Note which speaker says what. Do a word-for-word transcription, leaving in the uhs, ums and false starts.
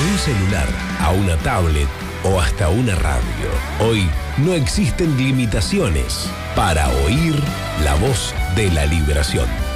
Speaker 1: un celular a una tablet o hasta una radio. Hoy no existen limitaciones para oír la voz de la liberación.